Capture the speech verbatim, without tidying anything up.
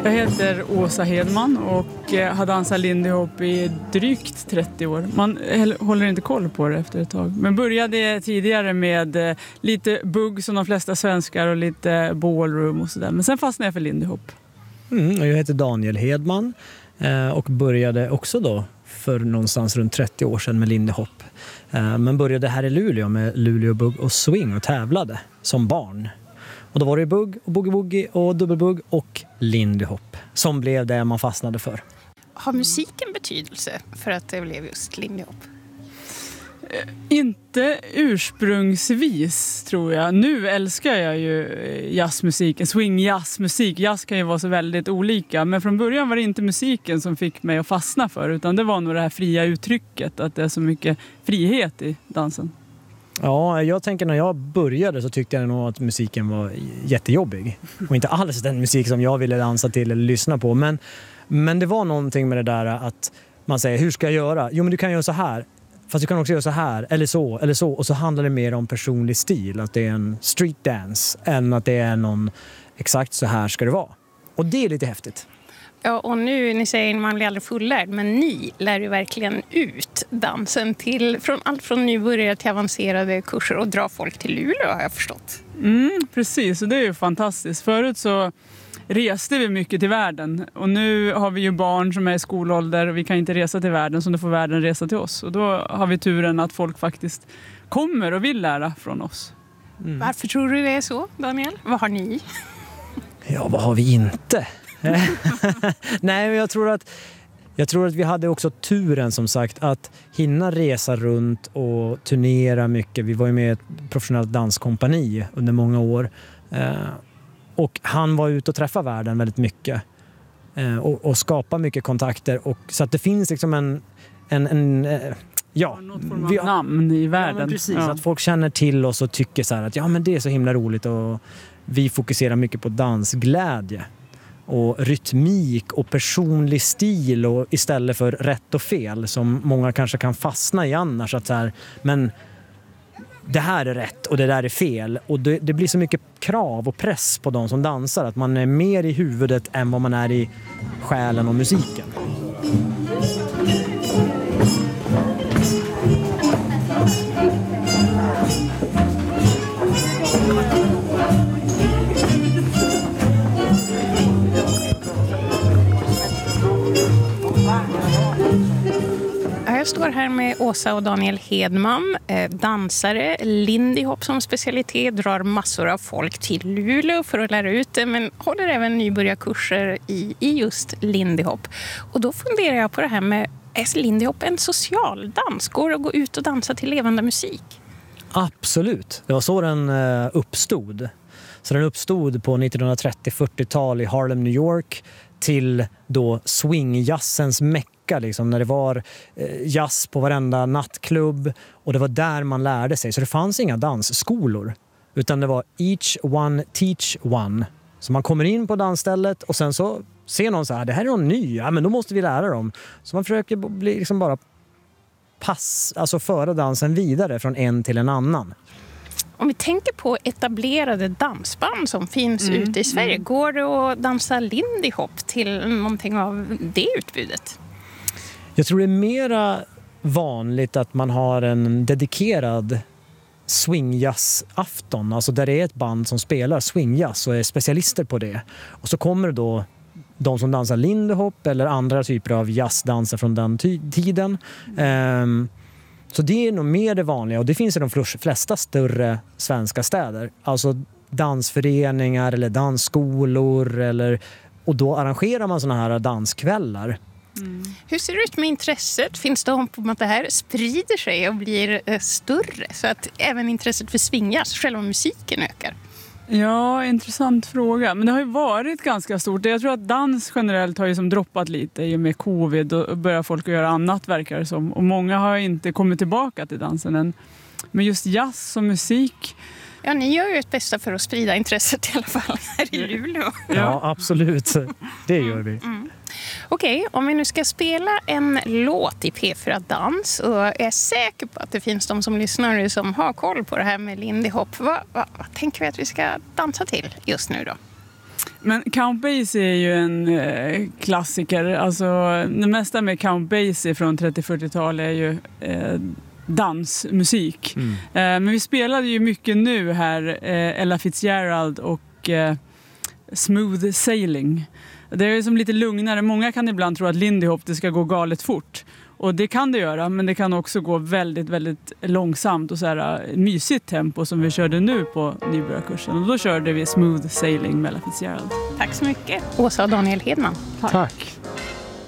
Jag heter Åsa Hedman och har dansat Lindy Hop i drygt trettio år. Man håller inte koll på det efter ett tag. Men började tidigare med lite bugg som de flesta svenskar och lite ballroom och sådär. Men sen fastnade jag för Lindy Hop. Mm, och jag heter Daniel Hedman och började också då för någonstans runt trettio år sedan med Lindy Hop. Men började här i Luleå med Luleå bugg och swing och tävlade som barn. Och då var det bugg och boogie-woogie och dubbelbugg och Lindy Hop som blev det man fastnade för. Har musiken betydelse för att det blev just Lindy Hop? Inte ursprungsvis, tror jag. Nu älskar jag ju jazzmusiken, swing-jazzmusik. Jazz kan ju vara så väldigt olika. Men från början var det inte musiken som fick mig att fastna för. Utan det var nog det här fria uttrycket. Att det är så mycket frihet i dansen. Ja, jag tänker när jag började så tyckte jag nog att musiken var jättejobbig. Och inte alls den musik som jag ville dansa till eller lyssna på. Men, men det var någonting med det där att man säger, hur ska jag göra? Jo, men du kan göra så här. Fast du kan också göra så här, eller så, eller så. Och så handlar det mer om personlig stil. Att det är en street dance än att det är någon exakt så här ska det vara. Och det är lite häftigt. Ja, och nu, ni säger att man blir aldrig fullärd, men ni lär ju verkligen ut dansen till från allt från nybörjare till avancerade kurser och dra folk till Luleå, har jag förstått. Mm, precis, och det är ju fantastiskt. Förut så reste vi mycket till världen och nu har vi ju barn som är i skolålder och vi kan inte resa till världen, så då får världen resa till oss. Och då har vi turen att folk faktiskt kommer och vill lära från oss. Mm. Varför tror du det är så, Daniel? Vad har ni? Ja, vad har vi inte? Nej, men jag tror att jag tror att vi hade också turen, som sagt, att hinna resa runt och turnera mycket. Vi var ju med i ett professionellt danskompani under många år. Eh, och han var ute och träffade världen väldigt mycket. Eh, och, och skapa mycket kontakter. Och, så att det finns liksom en... en, en eh, ja, något form av vi, namn i världen. Ja, precis. Ja. Att folk känner till oss och tycker så här att ja, men det är så himla roligt. Och vi fokuserar mycket på dansglädje. Och rytmik och personlig stil och istället för rätt och fel som många kanske kan fastna i annars, att så här, men det här är rätt och det där är fel, och det, det blir så mycket krav och press på de som dansar att man är mer i huvudet än vad man är i själen och musiken. Jag står här med Åsa och Daniel Hedman, eh, dansare, Lindy Hop som specialitet, drar massor av folk till Luleå för att lära ut det, men håller även nybörjarkurser i, i just Lindy Hop. Och då funderar jag på det här med, är Lindy Hop en social dans? Går det att gå ut och dansa till levande musik? Absolut, det var så den eh, uppstod. Så den uppstod på nittonhundratrettio-fyrtiotal i Harlem, New York, till då swingjazzens mecka, liksom, när det var eh, jazz på varenda nattklubb, och det var där man lärde sig. Så det fanns inga dansskolor, utan det var each one teach one. Så man kommer in på dansstället och sen så ser någon så här, det här är någon ny, ja, men då måste vi lära dem. Så man försöker bli, liksom bara pass, alltså föra dansen vidare från en till en annan. Om vi tänker på etablerade dansband som finns mm. ute i Sverige, går det att dansa Lindy Hop till någonting av det utbudet? Jag tror det är mera vanligt att man har en dedikerad swingjazz-afton, alltså där det är ett band som spelar swingjazz och är specialister på det. Och så kommer det då de som dansar Lindy Hop eller andra typer av jazzdanser från den ty- tiden. Um, Så det är nog mer det vanliga, och det finns i de flesta större svenska städer. Alltså dansföreningar eller dansskolor, eller, och då arrangerar man såna här danskvällar. Mm. Hur ser det ut med intresset? Finns det hopp om att det här sprider sig och blir eh, större, så att även intresset för swingjazz, själva musiken, ökar? Ja, intressant fråga. Men det har ju varit ganska stort. Jag tror att dans generellt har ju som droppat lite i och med covid, och börjar folk att göra annat, verkar det som. Och många har inte kommit tillbaka till dansen än. Men just jazz och musik... Ja, ni gör ju ett bästa för att sprida intresset i alla fall här i Luleå. Ja, absolut. Det gör vi. Mm. Mm. Okej, okay, om vi nu ska spela en låt i P fyra Dans, och jag är säker på att det finns de som lyssnar som har koll på det här med Lindy Hop. Vad, vad, vad tänker vi att vi ska dansa till just nu då? Men Count Basie är ju en eh, klassiker. Alltså, det mesta med Count Basie från trettio-fyrtiotal är ju eh, dansmusik. Mm. Eh, men vi spelade ju mycket nu här, eh, Ella Fitzgerald och eh, Smooth Sailing. Det är som lite lugnare. Många kan ibland tro att Lindy Hop det ska gå galet fort. Och det kan det göra, men det kan också gå väldigt, väldigt långsamt och så här mysigt tempo som vi körde nu på nybörjarkursen. Och då körde vi Smooth Sailing med Ella Fitzgerald. Tack så mycket, Åsa och Daniel Hedman. Tack. Tack.